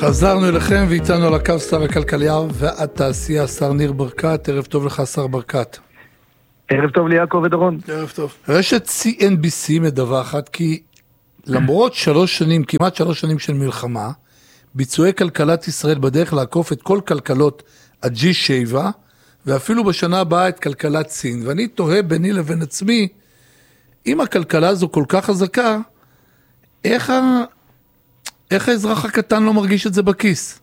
חזרנו אליכם ואיתנו על הקו שר הכלכליה והתעשייה, שר ניר ברקת. ערב טוב לך, שר ברקת. ערב טוב ליעקב ודורון. ערב טוב. רשת CNBC מדווחת כי למרות כמעט 3 שנים של מלחמה, ביצועי כלכלת ישראל בדרך לעקוף את כל כלכלות ה-G7, ואפילו בשנה הבאה את כלכלת סין. ואני תוהה ביני לבין עצמי, אם הכלכלה הזו כל כך חזקה, איך האזרח הקטן לא מרגיש את זה בכיס?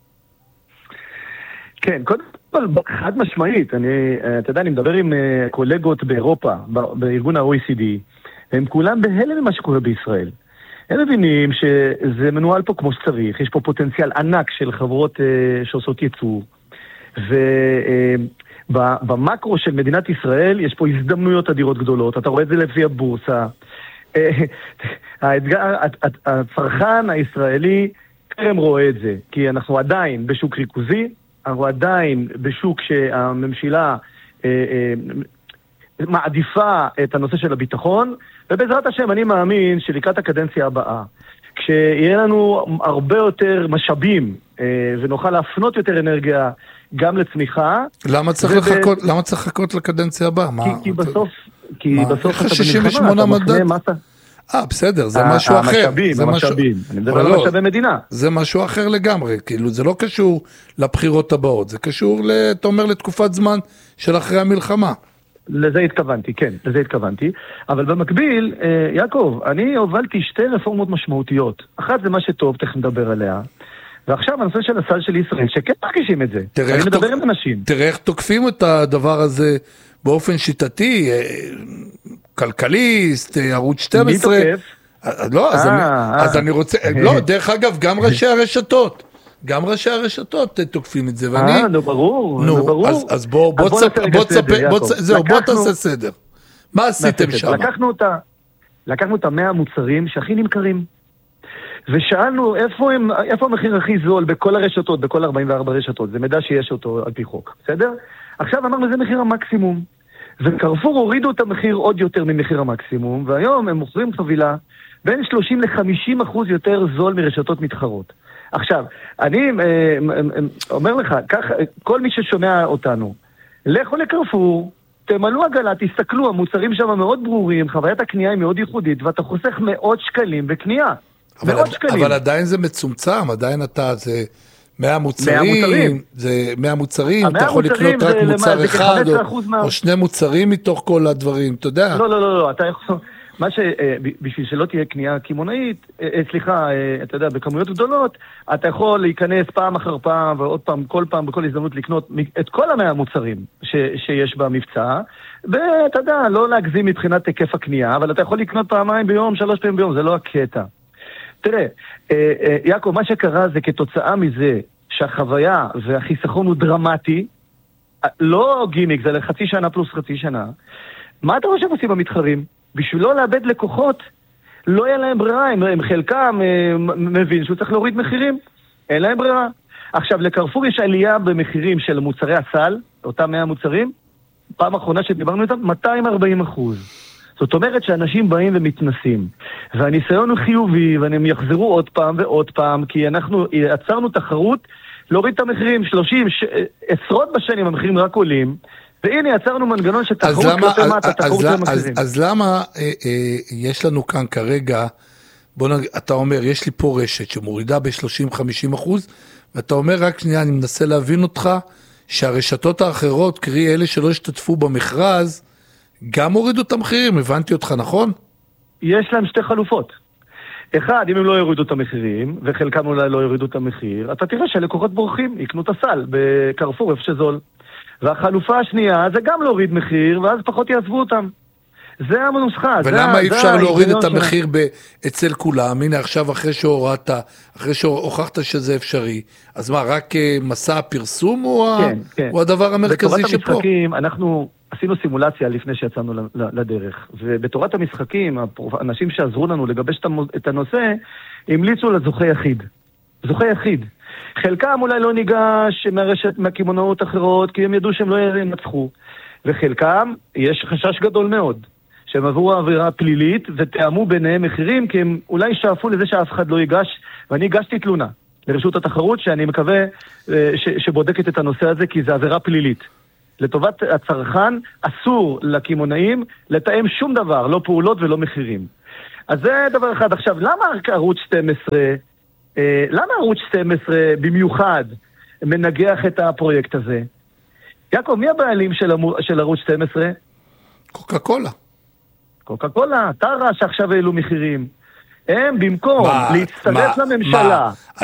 כן, קודם כל, חד משמעית, אתה יודע, אני מדבר עם קולגות באירופה, בארגון ה-OECD, הם כולם בהלם ממה שקורה בישראל. הם מבינים שזה מנוהל פה כמו שצריך, יש פה פוטנציאל ענק של חברות שעושות ייצור, ובמקרו של מדינת ישראל יש פה הזדמנויות אדירות גדולות, אתה רואה את זה לפי הבורסה, הצרכן הישראלי טרם רואה את זה, כי אנחנו עדיין בשוק ריכוזי, אנחנו עדיין בשוק שהממשלה מעדיפה את הנושא של הביטחון, ובעזרת השם אני מאמין שלקראת הקדנציה הבאה, כשיהיה לנו הרבה יותר משאבים ונוכל להפנות יותר אנרגיה גם לצמיחה. למה צריך לחכות לקדנציה הבאה? כי בסוף אתה 68 מדד. בסדר, זה משהו אחר. המשאבים. אני מדבר על משאבי מדינה. זה משהו אחר לגמרי, כאילו זה לא קשור לבחירות הבאות, זה קשור, אתה אומר, לתקופת זמן של אחרי המלחמה. לזה התכוונתי, כן, לזה התכוונתי. אבל במקביל, יעקב, אני הובלתי 2 רפורמות משמעותיות. אחת זה מה שטוב, תכף נדבר עליה. ועכשיו הנושא של הסל של ישראל, שכן מרגישים את זה. אני מדבר עם אנשים. תראה איך תוקפים את הדבר הזה באופן שיטתי, כלכליסט, ערוץ 12. מי תוקף? לא, אז אני רוצה, לא, דרך אגב, גם ראשי הרשתות. גם ראשי הרשתות תוקפים את זה, ואני... נו, ברור. אז בוא תעשה סדר. מה עשיתם שם? לקחנו את 100 המוצרים שהכי נמכרים, ושאלנו איפה המחיר הכי זול בכל הרשתות, בכל 44 רשתות, זה מידע שיש אותו על פי חוק, בסדר? עכשיו אמרנו, זה מחיר המקסימום, וקרפור הורידו את המחיר עוד יותר ממחיר המקסימום, והיום הם מוכרים חבילה בין 30 ל-50% יותר זול מרשתות מתחרות. עכשיו, אני אומר לך, כל מי ששומע אותנו, לכו לקרפור, תמלאו עגלה, תסתכלו, המוצרים שם מאוד ברורים, חוויית הקנייה היא מאוד ייחודית, ואתה חוסך מאות שקלים בקנייה. אבל עדיין זה מצומצם, עדיין זה 100 מוצרים, זה 100 מוצרים, אתה יכול לקנות רק מוצר אחד, או 2 מוצרים מתוך כל הדברים, אתה יודע. לא, אתה יכול... בשביל שלא תהיה קנייה קימונאית, אתה יודע, בכמויות גדולות, אתה יכול להיכנס פעם אחר פעם, ועוד פעם, כל פעם, בכל הזדמנות לקנות את כל 100 המוצרים שיש במבצע, ואתה יודע, לא להגזים מבחינת היקף הקנייה, אבל אתה יכול לקנות פעמיים ביום, 3 פעמים ביום, זה לא הקטע. תראה, יעקב, מה שקרה זה כתוצאה מזה שהחוויה והחיסכון הוא דרמטי, לא גימיק, זה לחצי שנה פלוס חצי שנה. מה אתה חושב עושים במתחרים? בשביל לא לאבד לקוחות, לא יהיה להם ברירה, הם חלקם מבין שהוא צריך להוריד מחירים, אין להם ברירה. עכשיו, לקרפור יש עלייה במחירים של מוצרי הסל, אותם 100 מוצרים, פעם האחרונה שדיברנו איתם, 240%. זאת אומרת שאנשים באים ומתנסים, והניסיון הוא חיובי, והם יחזרו עוד פעם ועוד פעם, כי אנחנו עצרנו תחרות, להוריד את המחירים, 30, עשרות בשנים המחירים רק עולים, והנה יצרנו מנגנון שתחרות כלפי מטה, תחרות למחירים. אז למה יש לנו כאן כרגע, אתה אומר, יש לי פה רשת שמורידה ב-30-50%, ואתה אומר, רק שנייה, אני מנסה להבין אותך, שהרשתות האחרות, קרי אלה שלא השתתפו במכרז, גם הורידו את המחירים, הבנתי אותך, נכון? יש להם 2 חלופות. אחד, אם הם לא יורידו את המחירים, וחלקם אולי לא יורידו את המחיר, אתה תראה שהלקוחות בורחים, יקנו את הסל בקרפור, איפה שזול. והחלופה השנייה זה גם להוריד מחיר, ואז פחות יעזבו אותם. זה הנוסחה. ולמה אי אפשר להוריד את המחיר אצל כולם? הנה עכשיו אחרי שהורדת, אחרי שהוכחת שזה אפשרי, אז מה, רק מסע הפרסום הוא הדבר המרכזי שפה? בתורת המשחקים, אנחנו עשינו סימולציה לפני שיצאנו לדרך, ובתורת המשחקים, האנשים שעזרו לנו לגבש את הנושא, המליצו לזוכה יחיד. זוכה יחיד. חלקם אולי לא ניגש מהכימונאות אחרות, כי הם ידעו שהם לא ינצחו. וחלקם יש חשש גדול מאוד, שהם עברו עבירה פלילית, ותאמו ביניהם מחירים, כי הם אולי שאפו לזה שאף אחד לא ייגש, ואני הגשתי תלונה לרשות התחרות, שאני מקווה שבודקת את הנושא הזה, כי זה עבירה פלילית. לטובת הצרכן, אסור לקמעונאים לתאם שום דבר, לא פעולות ולא מחירים. אז זה דבר אחד. עכשיו, למה ערוץ 12 במיוחד מנגח את הפרויקט הזה? יעקב, מי הבעלים של ערוץ 12? קוקה קולה. קוקה קולה, טרה שעכשיו העלו מחירים. הם במקום להצטרף לממשלה.